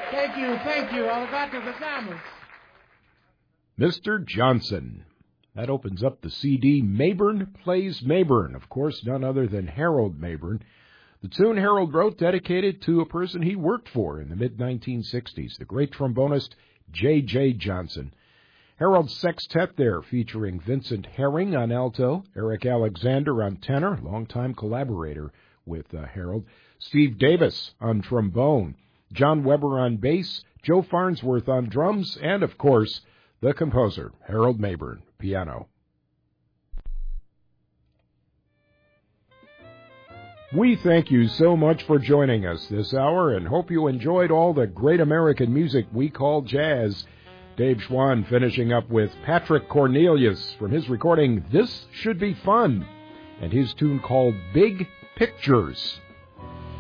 Thank you. Arigato gozaimasu. Mr. Johnson. That opens up the CD, Mayborn Plays Mayborn. Of course, none other than Harold Mayborn. The tune Harold wrote dedicated to a person he worked for in the mid-1960s, the great trombonist J.J. Johnson. Harold's sextet there, featuring Vincent Herring on alto, Eric Alexander on tenor, longtime collaborator with Harold, Steve Davis on trombone, John Weber on bass, Joe Farnsworth on drums, and, of course, the composer, Harold Mayborn, piano. We thank you so much for joining us this hour and hope you enjoyed all the great American music we call jazz. Dave Schwann finishing up with Patrick Cornelius from his recording This Should Be Fun and his tune called Big Pictures.